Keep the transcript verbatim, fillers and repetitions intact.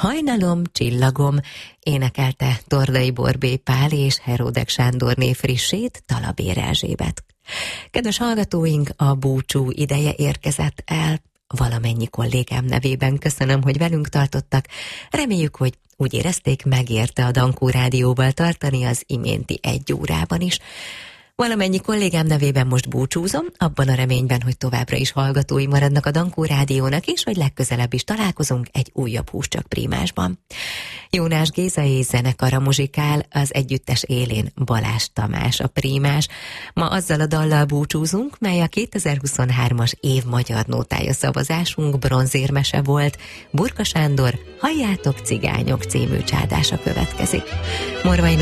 Hajnalom, csillagom, énekelte Tordai Borbély Pál és Heródek Sándorné frissét Talabér Erzsébet. Kedves hallgatóink, a búcsú ideje érkezett el. Valamennyi kollégám nevében köszönöm, hogy velünk tartottak. Reméljük, hogy úgy érezték, megérte a Dankó Rádióval tartani az iménti egy órában is. Valamennyi kollégám nevében most búcsúzom, abban a reményben, hogy továbbra is hallgatói maradnak a Dankó Rádiónak, és hogy legközelebb is találkozunk egy újabb Húscsak prímásban. Jónás Géza és zenekara muzsikál, az együttes élén Balázs Tamás a prímás. Ma azzal a dallal búcsúzunk, mely a kétezer-huszonhármas év magyar nótája szavazásunk bronzérmese volt. Burka Sándor Halljátok cigányok című csádása következik. Morvai